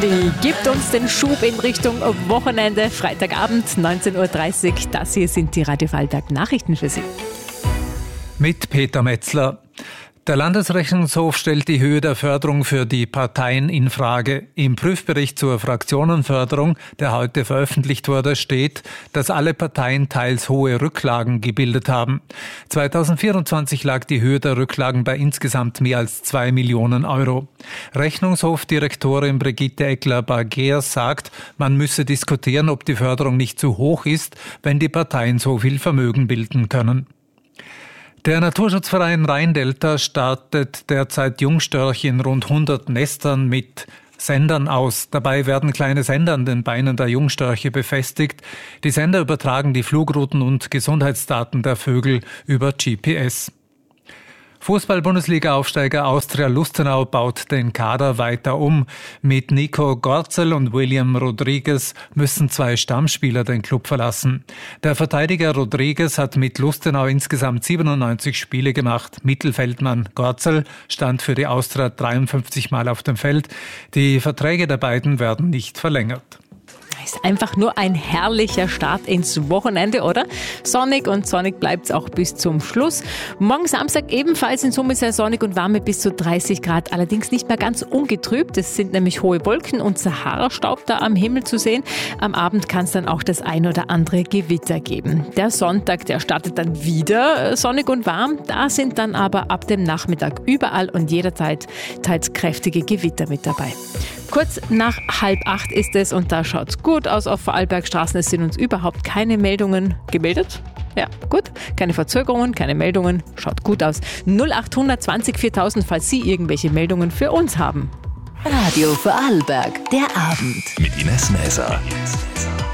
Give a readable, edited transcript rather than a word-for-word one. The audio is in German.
Die gibt uns den Schub in Richtung Wochenende, Freitagabend 19.30 Uhr. Das hier sind die Radio Vorarlberg Nachrichten für Sie. Mit Peter Metzler. Der Landesrechnungshof stellt die Höhe der Förderung für die Parteien in Frage. Im Prüfbericht zur Fraktionenförderung, der heute veröffentlicht wurde, steht, dass alle Parteien teils hohe Rücklagen gebildet haben. 2024 lag die Höhe der Rücklagen bei insgesamt mehr als 2 Millionen Euro. Rechnungshofdirektorin Brigitte Eckler-Bargers sagt, man müsse diskutieren, ob die Förderung nicht zu hoch ist, wenn die Parteien so viel Vermögen bilden können. Der Naturschutzverein Rheindelta startet derzeit Jungstörche in rund 100 Nestern mit Sendern aus. Dabei werden kleine Sender an den Beinen der Jungstörche befestigt. Die Sender übertragen die Flugrouten und Gesundheitsdaten der Vögel über GPS. Fußball-Bundesliga-Aufsteiger Austria Lustenau baut den Kader weiter um. Mit Nico Gorzel und William Rodriguez müssen 2 Stammspieler den Klub verlassen. Der Verteidiger Rodriguez hat mit Lustenau insgesamt 97 Spiele gemacht. Mittelfeldmann Gorzel stand für die Austria 53 Mal auf dem Feld. Die Verträge der beiden werden nicht verlängert. Ist einfach nur ein herrlicher Start ins Wochenende, oder? Sonnig und sonnig bleibt es auch bis zum Schluss. Morgen Samstag ebenfalls in Summe sehr sonnig und warm mit bis zu 30 Grad, allerdings nicht mehr ganz ungetrübt. Es sind nämlich hohe Wolken und Sahara-Staub da am Himmel zu sehen. Am Abend kann es dann auch das ein oder andere Gewitter geben. Der Sonntag, der startet dann wieder sonnig und warm. Da sind dann aber ab dem Nachmittag überall und jederzeit teils kräftige Gewitter mit dabei. Kurz nach 7:30 ist es und da schaut's gut aus auf Vorarlbergstraßen. Es sind uns überhaupt keine Meldungen gemeldet. Ja, gut. Keine Verzögerungen, keine Meldungen. Schaut gut aus. 0800 20 4000, falls Sie irgendwelche Meldungen für uns haben. Radio Vorarlberg, der Abend. Mit Ines Mäser.